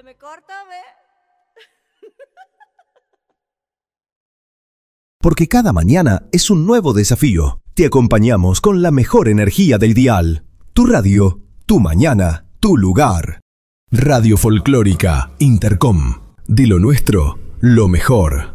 Se me corta, ¿ve? Porque cada mañana es un nuevo desafío. Te acompañamos con la mejor energía del dial. Tu radio, tu mañana, tu lugar. Radio Folclórica Intercom. De lo nuestro, lo mejor.